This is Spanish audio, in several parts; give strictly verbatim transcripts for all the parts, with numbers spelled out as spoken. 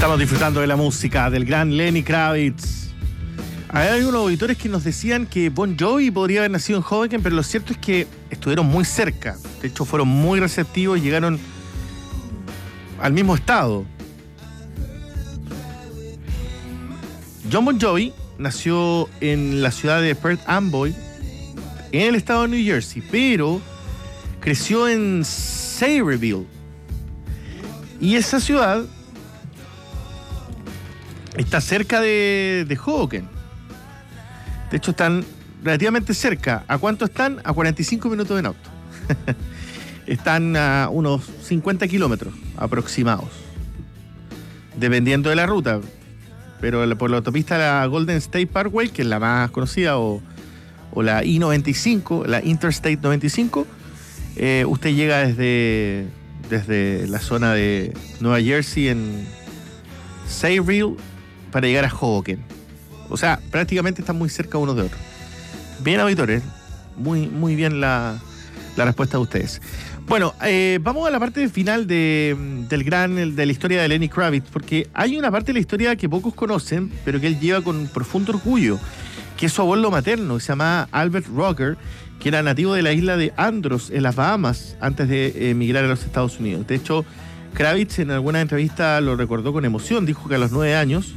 Estamos disfrutando de la música del gran Lenny Kravitz. Hay unos auditores que nos decían que Bon Jovi podría haber nacido en Hoboken, pero lo cierto es que estuvieron muy cerca. De hecho, fueron muy receptivos y llegaron al mismo estado. John Bon Jovi nació en la ciudad de Perth Amboy, en el estado de New Jersey, pero creció en Sayreville. Y esa ciudad está cerca de, de Hoboken. De hecho, están relativamente cerca. ¿A cuánto están? A cuarenta y cinco minutos en auto. Están a unos cincuenta kilómetros aproximados, dependiendo de la ruta. Pero por la autopista la Golden State Parkway, que es la más conocida, o, o la I noventa y cinco, la Interstate noventa y cinco, eh, usted llega desde, desde la zona de Nueva Jersey en Sayreville para llegar a Hoboken. O sea, prácticamente están muy cerca unos de otros. Bien, auditores, muy, muy bien la, la respuesta de ustedes. Bueno, eh, vamos a la parte final de, del gran, de la historia de Lenny Kravitz, porque hay una parte de la historia que pocos conocen, pero que él lleva con profundo orgullo, que es su abuelo materno, que se llama Albert Rocker, que era nativo de la isla de Andros, en las Bahamas, antes de emigrar a los Estados Unidos. De hecho, Kravitz en alguna entrevista lo recordó con emoción. Dijo que a los nueve años,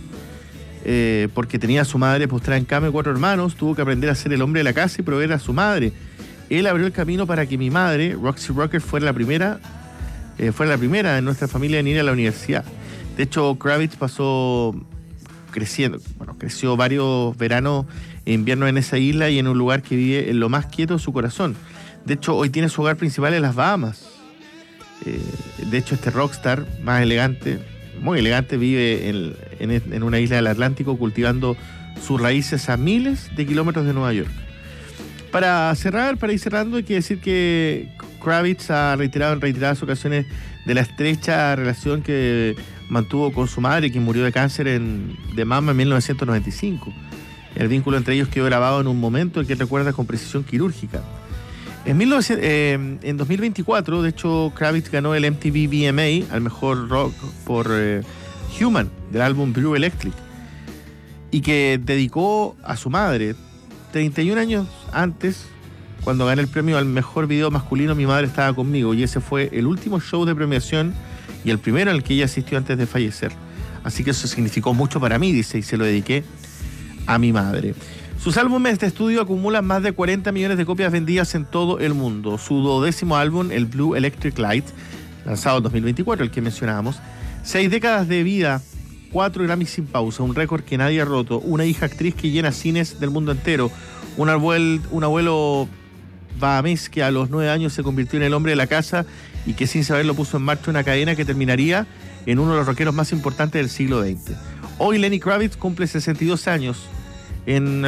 eh, porque tenía a su madre postrada en cama y cuatro hermanos, tuvo que aprender a ser el hombre de la casa y proveer a su madre. Él abrió el camino para que mi madre, Roxy Rocker, fuera la primera, eh, fuera la primera en nuestra familia en ir a la universidad. De hecho, Kravitz pasó creciendo, bueno, creció varios veranos e inviernos en esa isla y en un lugar que vive en lo más quieto de su corazón. De hecho, hoy tiene su hogar principal en las Bahamas. Eh, de hecho, este rockstar más elegante, muy elegante, vive en, en, en una isla del Atlántico cultivando sus raíces a miles de kilómetros de Nueva York. Para cerrar, para ir cerrando, hay que decir que Kravitz ha reiterado en reiteradas ocasiones de la estrecha relación que mantuvo con su madre, quien murió de cáncer en, de mama en mil novecientos noventa y cinco. El vínculo entre ellos quedó grabado en un momento que él recuerda con precisión quirúrgica. En, mil novecientos, eh, en dos mil veinticuatro, de hecho, Kravitz ganó el M T V V M A al mejor rock por eh, Human, del álbum Blue Electric, y que dedicó a su madre. treinta y un años antes, cuando gané el premio al mejor video masculino, mi madre estaba conmigo, y ese fue el último show de premiación y el primero al que ella asistió antes de fallecer. Así que eso significó mucho para mí, dice, y se lo dediqué a mi madre. Sus álbumes de estudio acumulan más de cuarenta millones de copias vendidas en todo el mundo. Su duodécimo álbum, el Blue Electric Light, lanzado en dos mil veinticuatro, el que mencionábamos, seis décadas de vida, cuatro Grammys sin pausa, un récord que nadie ha roto, una hija actriz que llena cines del mundo entero, un abuelo, un abuelo bahamés que a los nueve años se convirtió en el hombre de la casa y que sin saberlo puso en marcha una cadena que terminaría en uno de los rockeros más importantes del siglo veinte. Hoy Lenny Kravitz cumple sesenta y dos años. En